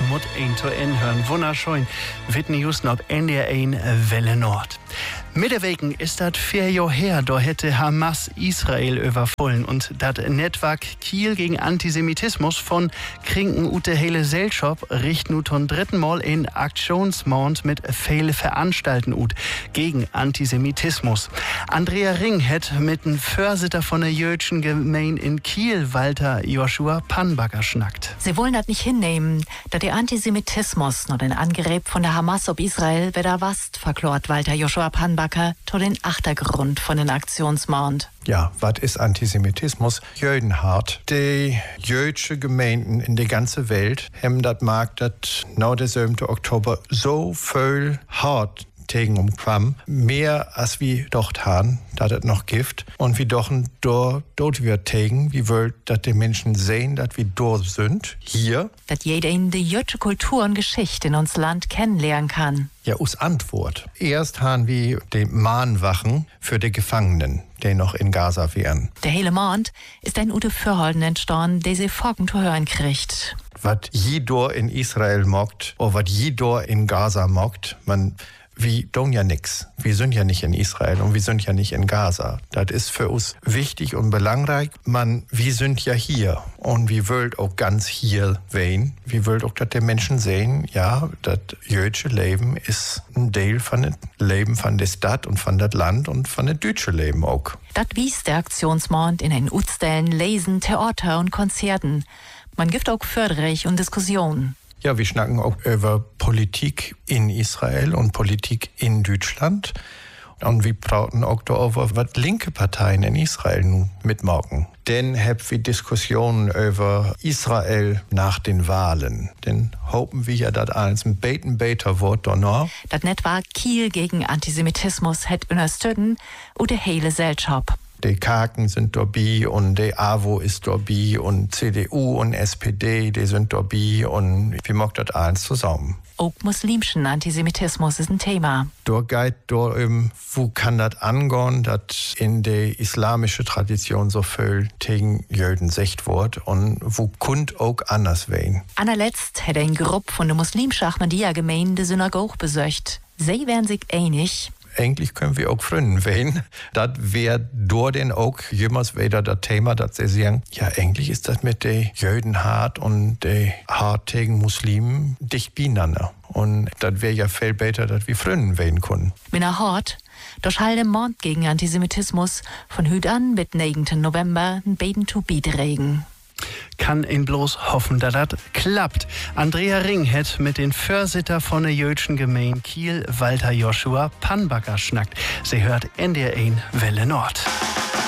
Mut ein to hören. Wunderschön. Whitney Houston ob NDR1 Welle Nord. Mittewegen ist das 4 Jahre her, da hätte Hamas Israel überfallen und das Netzwerk Kiel gegen Antisemitismus von Krinken ute hele Selschop richt nun zum 3. Mal in Aktionsmord mit viele Veranstalten ut gegen Antisemitismus. Andrea Ring hat mit dem Vorsitter von der jüdischen Gemeinde in Kiel, Walter Joshua Pannbacker, schnackt. Sie wollen das nicht hinnehmen, da der Antisemitismus noch den Angriff von der Hamas ob Israel wieder was verklort Walter Joshua Pannbacker to den Achtergrund von den Aktionsmord. Ja, was ist Antisemitismus? Jödenhart. Die jüdische Gemeinden in der ganzen Welt haben das Markt, das nach der 7. Oktober so viel hart tegen umkwam, mehr als wie dort haben, da das noch gibt. Und wie doch dort wird tegen, wie wollt, dass die Menschen sehen, dass wir dort sind, hier. Dass jeder in die jüdische Kultur und Geschichte in uns Land kennenlernen kann. Ja, aus Antwort. Erst haben wir die Mahnwachen für die Gefangenen, die noch in Gaza wären. Der hele Mond ist ein Ute Fürholden entstanden, der sie Folgen zu hören kriegt. Was jeder in Israel mockt, oder was jeder in Gaza mockt, wir tun ja nix. Wir sind ja nicht in Israel und wir sind ja nicht in Gaza. Das ist für uns wichtig und belangreich. Wir sind ja hier und wir wollen auch ganz hier sein. Wir wollen auch, dass die Menschen sehen, ja, das jüdische Leben ist ein Teil von dem Leben von der Stadt und von das Land und von dem deutschen Leben auch. Das wies der Aktionsmord in den Utstellen, Lesen, Theater und Konzerten. Man gibt auch Förderung und Diskussionen. Ja, wir schnacken auch über Politik in Israel und Politik in Deutschland. Und wir brauchen auch darüber, was linke Parteien in Israel nun mitmachen. Dann haben wir Diskussionen über Israel nach den Wahlen. Dann hoffen wir ja, dass eins ein beter wird danach. Das Netzwerk Kiel gegen Antisemitismus hat unterstützt und der hele Gesellschaft. Die Kaken sind dabei und die AWO ist dabei und CDU und SPD, die sind dabei und wir machen das alles zusammen. Auch muslimischen Antisemitismus ist ein Thema. Da geht wo kann das angehen, dass in der islamischen Tradition so viel gegen Juden gesagt wird und wo kund auch anders werden. Allerletzt hat eine Gruppe von der muslimischen Ahmadiyya-Gemeinde Synagoge besucht. Sie wären sich einig. Eigentlich können wir auch Freunde werden. Das wäre durch den auch jemals wieder das Thema, dass sie sagen, ja, eigentlich ist das mit den Jüden hart und den hartigen Muslimen dicht beieinander. Und das wäre ja viel besser, dass wir Freunde werden können. Wenn hart, durch all den Mord gegen Antisemitismus von heute an bis 9. November ein Beten to Beat regen. Kann ihn bloß hoffen, dass das klappt. Andrea Ring hat mit den Vorsitter von der jüdischen Gemeinde Kiel, Walter Joshua Pannbacker, schnackt. Sie hört NDR1 Welle Nord.